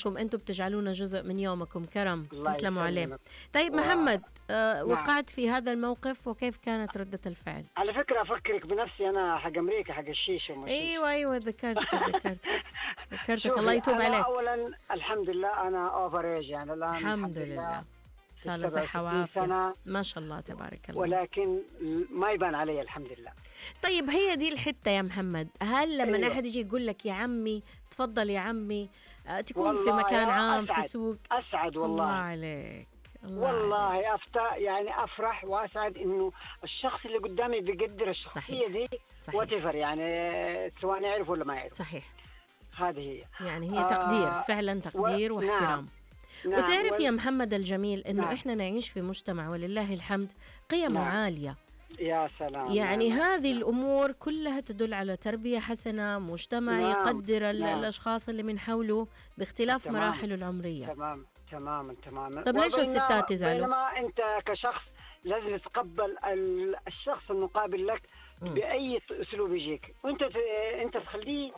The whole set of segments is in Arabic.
لكم أنتم بتجعلونا جزء من يومكم. كرم، الله تسلموا عليه. يسلمك. طيب محمد، نعم. وقعت في هذا الموقف وكيف كانت ردة الفعل؟ على فكرة أفكرك بنفسي، أنا حق أمريكا، حق الشيشة وما الشيشة. أيوة ذكرتك شوفي، الله يتوب أنا عليك. أولا الحمد لله أنا أوفر إيج، يعني الآن الحمد لله، إن شاء الله 67 صحة وعافية سنة، ما شاء الله تبارك الله. ولكن ما يبان علي الحمد لله. طيب هي دي الحتة يا محمد، هل لما أيوة. أحد يجي يقول لك يا عمي تفضل يا عمي، تكون في والله مكان يا عام أسعد. في سوق؟ أسعد الله والله. عليك، الله والله عليك. يعني أفرح وأسعد إنه الشخص اللي قدامي بيقدر الشخصية صحيح. دي صحيح. وتفر، يعني سواء يعرف ولا ما يعرف. صحيح، هذه هي. يعني هي تقدير، فعلا تقدير واحترام. نعم. وتعرف يا محمد الجميل إنه نعم. إحنا نعيش في مجتمع ولله الحمد قيمه نعم. عالية. يا سلام. يعني نعم. هذه الأمور كلها تدل على تربية حسنة، مجتمع نعم. يقدر نعم. الأشخاص اللي من حوله باختلاف تمام. مراحله العمرية. تماما. طب ليش الستات يزعلوا؟ بينما أنت كشخص لازم تتقبل الشخص المقابل لك بأي أسلوب يجيك، وأنت تخليه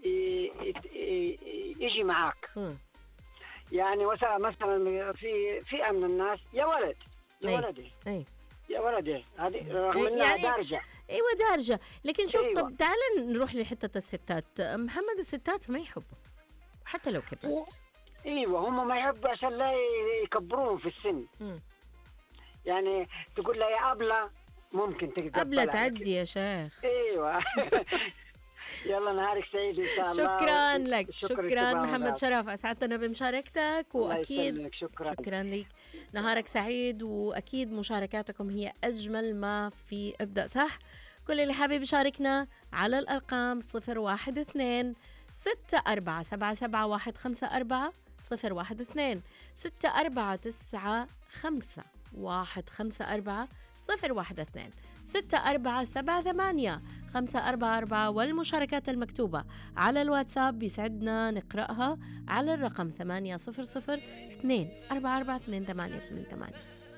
يجي معاك. يعني مثلا في فئة من الناس يا ولد يا ولدي يا ولدي، هذه رغم انها يعني دارجة. ايوه دارجة، لكن شوف. أيوة. طب تعال نروح لحتة الستات. محمد، الستات ما يحبوا حتى لو كبروا. ايوه، هم ما يحبوا عشان لا يكبرون في السن. يعني تقول له يا أبلة، ممكن تقدر أبلة تعدي يا شيخ. ايوه. يلا نهارك سعيد ان شاء الله. شكرا لك، شكرا محمد شرف، اسعدتنا بمشاركتك، واكيد شكرا لك. نهارك سعيد، واكيد مشاركاتكم هي اجمل ما في ابدأ صح. كل اللي حابب يشاركنا على الارقام 012 64777154 012 6495 154 6478 والمشاركات المكتوبة على الواتساب بيسعدنا نقرأها على الرقم 800 244 2828.